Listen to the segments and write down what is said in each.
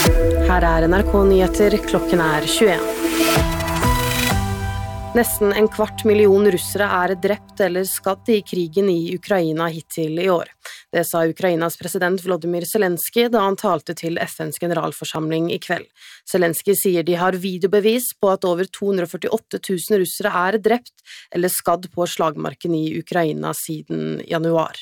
Her NRK Nyheter, klokken 21. Nesten 250 000 russere drept eller skadd i krigen i Ukraina hittil i år. Det sa Ukrainas president Volodymyr Zelenskyj da han talte til FNs generalforsamling i kveld. Zelenskyj sier de har videobevis på at over 248 000 russere drept eller skadd på slagmarken i Ukraina siden januar.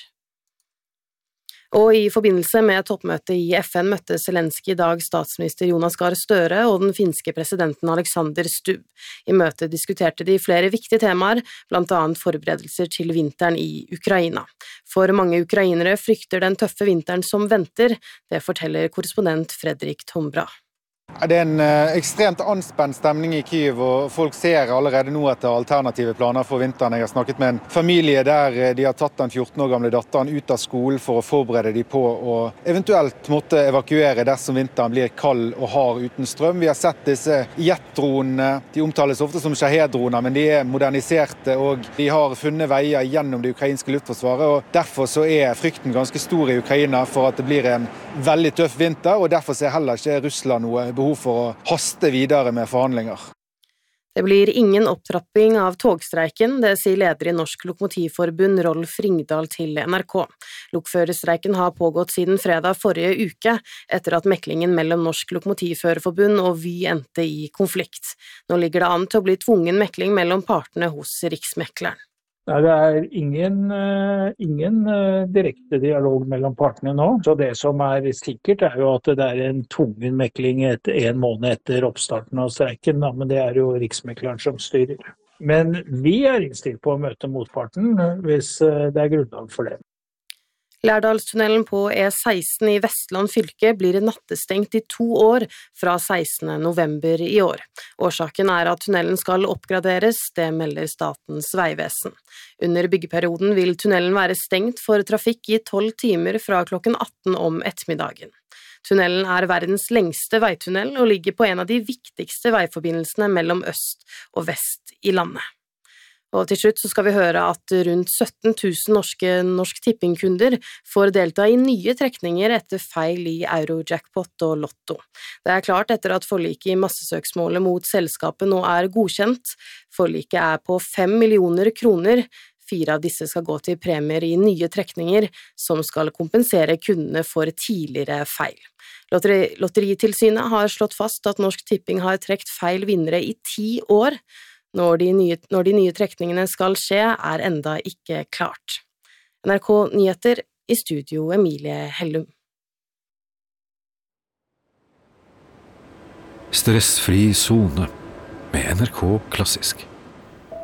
Og i forbindelse med toppmøtet i FN møtte Zelenskyj i dag statsminister Jonas Gahr Støre og den finske presidenten Alexander Stubb. I møtet diskuterte de flere viktige temaer, blant annet forberedelser til vinteren i Ukraina. For mange ukrainere frykter den tøffe vinteren som venter, det forteller korrespondent Fredrik Tombra. Det en ekstremt anspent stemning i Kyiv, og folk ser allerede nå etter alternative planer for vinteren. Jeg har snakket med en familie der de har tatt den 14 år gamle datteren ut av skolen for å forberede de på å eventuelt måtte evakuere dersom vinteren blir kald og hard uten strøm. Vi har sett disse jetdronene, de omtales ofte som Shahed-droner, men de moderniserte og de har funnet veier gjennom det ukrainske luftforsvaret. Og derfor så frykten ganske stor i Ukraina for at det blir en veldig tøff vinter, og derfor ser heller ikke Russland noe behov for å haste videre med forhandlinger. Det blir ingen opptrapping av togstreiken, det sier leder i Norsk Lokomotivforbund Rolf Ringdal til NRK. Lokførerstreiken har pågått siden fredag forrige uke, etter at meklingen mellom Norsk Lokomotivførerforbund og Vy endte i konflikt. Nå ligger det an til å bli tvungen mekling mellom partene hos Riksmekleren. Nei, det ingen direkte dialog mellom partene nå, så det som sikkert jo at det en tvungen mekling en måned etter oppstarten av streiken, men det jo Riksmekleren som styrer. Men vi innstilt på å møte motparten hvis det grunnlag for det. Lærdalstunnelen på E16 i Vestland fylke blir nattestengt i 2 år fra 16. november i år. Årsaken at tunnelen skal oppgraderes, det melder Statens vegvesen. Under byggeperioden vil tunnelen være stengt for trafikk i 12 timer fra klokken 18 om ettermiddagen. Tunnelen verdens lengste veitunnel og ligger på en av de viktigste veiforbindelsene mellom øst og vest i landet. Og til slutt så skal vi høre at rundt 17 000 Norsk Tipping-kunder får delta i nye trekninger etter feil i Eurojackpot og Lotto. Det klart etter at forliket i massesøksmålet mot selskapet nå godkjent. Forliket på 5 millioner kroner. 4 av disse skal gå til premier i nye trekninger, som skal kompensere kundene for tidligere feil. Lotteritilsynet har slått fast at Norsk Tipping har trekt feil vinnere i 10 år. Når de nye trekningene skal skje, enda ikke klart. NRK Nyheter, i studio Emilie Hellum. Stressfri zone med NRK Klassisk.